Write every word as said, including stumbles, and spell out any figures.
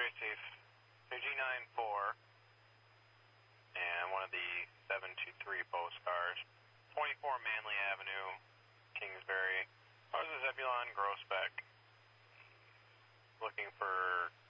Kingsbury Safe two G nine four and one of the seven two three postcars. twenty-four Manley Avenue, Kingsbury. How's the Zebulon Grossbeck? Looking for